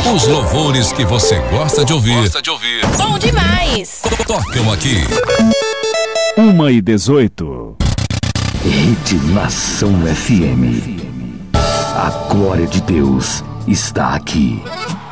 Os louvores que você gosta de ouvir. Bom demais! Tocam aqui. 1h18. Rede Nação FM. A glória de Deus está aqui.